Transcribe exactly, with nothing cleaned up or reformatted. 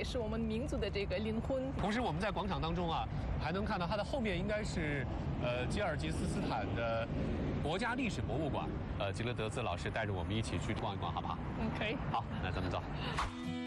也是我们民族的这个灵魂。 同时，我们在广场当中啊，还能看到它的后面应该是呃吉尔吉斯斯坦的国家历史博物馆。呃，吉勒德兹老师带着我们一起去逛一逛，好不好？ 嗯，可以。 好，那咱们走。